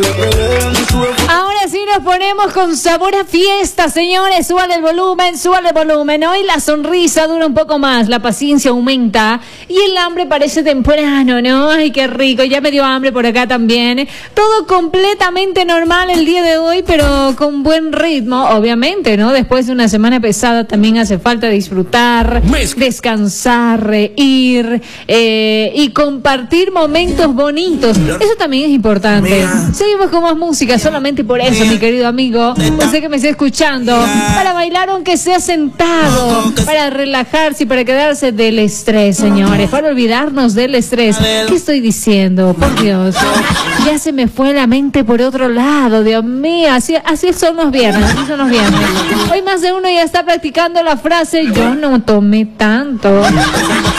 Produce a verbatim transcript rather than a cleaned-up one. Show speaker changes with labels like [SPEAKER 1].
[SPEAKER 1] Ahora sí nos ponemos con sabor a fiesta, señores. Súbale el volumen, súbale el volumen. Hoy la sonrisa dura un poco más, la paciencia aumenta y el hambre parece temprano, ¿no? Ay, qué rico, ya me dio hambre por acá también. Todo completamente normal el día de hoy, pero con buen ritmo, obviamente, ¿no? Después de una semana pesada también hace falta disfrutar, descansar, reír eh, y compartir momentos bonitos. Eso también es importante. Seguimos con más música, solamente por eso, mi querido amigo, usted que me está escuchando, para bailar aunque sea sentado, para relajarse y para quedarse del estrés, señores, para olvidarnos del estrés. ¿Qué estoy diciendo? Por Dios, ya se me fue la mente por otro lado, Dios mío, así, así son los viernes, así son los viernes. Hoy más de uno ya está practicando la frase, yo no tomé tanto.